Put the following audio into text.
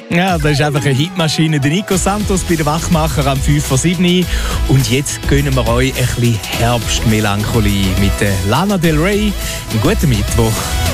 Ja, das ist einfach eine Hitmaschine. Der Nico Santos bei den Wachmacher am 5 vor 7. Und jetzt gönnen wir euch ein bisschen Herbstmelancholie mit der Lana Del Rey. Einen guten Mittwoch.